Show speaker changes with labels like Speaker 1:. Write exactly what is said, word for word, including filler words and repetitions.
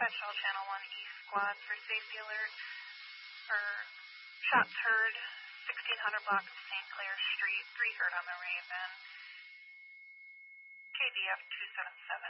Speaker 1: Dispatch all Channel one East Squad for safety alert for shots heard, sixteen hundred block of Saint Clair Street, three heard on the Raven, K D F two seven seven.